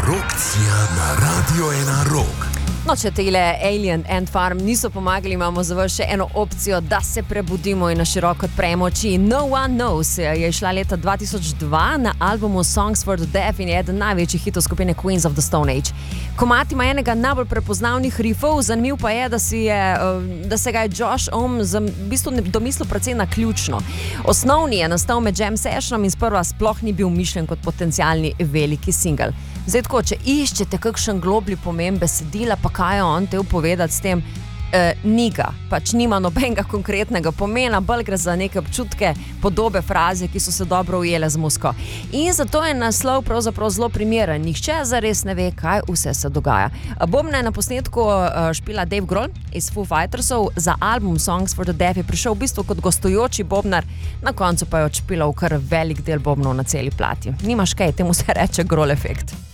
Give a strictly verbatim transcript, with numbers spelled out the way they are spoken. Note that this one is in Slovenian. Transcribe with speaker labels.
Speaker 1: Rokcija na Radio ena Rock.
Speaker 2: No, če tele Alien Ant Farm niso pomagali, imamo za vas še eno opcijo, da se prebudimo in na široko odpremo oči. No One Knows je išla leta dva tisoč dva na albumu Songs for the Deaf in je eden največjih hitov skupine Queens of the Stone Age. Komad ima enega najbolj prepoznavnih riffov, zanimiv pa je, da, si je, da se ga je Josh Homme v bistvu domislil precej naključno. Osnovni je nastal med jam sessionom in sprva sploh ni bil mišljen kot potencialni veliki singel. Zdaj tako, če iščete kakšen globli pomen besedila, pa kaj je on te upovedati s tem, e, ni ga, pač nima nobenega konkretnega pomena, bolj gre za neke občutke, podobe, fraze, ki so se dobro ujele z muziko. In zato je naslov pravzaprav zelo primeren. Nihče zares ne ve, kaj vse se dogaja. Bobna je na posnetku špila Dave Grohl iz Foo Fightersov, za album Songs for the Deaf je prišel v bistvu kot gostujoči bobnar, na koncu pa je odšpilal kar velik del bobnov na celi plati. Nimaš kaj, temu se reče Grohl efekt.